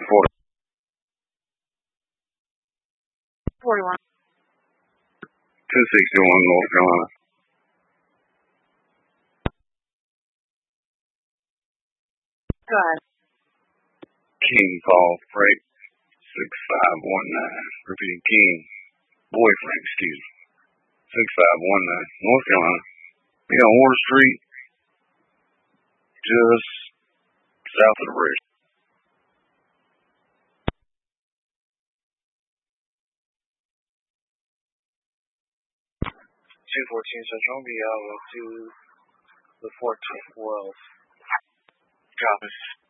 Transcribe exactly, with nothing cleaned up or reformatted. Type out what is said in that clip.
forty. forty-one. two sixty-one, North Carolina. Go ahead. King Paul Freight, six five one nine. Repeat, King, boyfriend, excuse me. six five one nine, North Carolina. Be on Water Street, just south of the bridge. two fourteen Central, be out to the fourteenth World. Copy.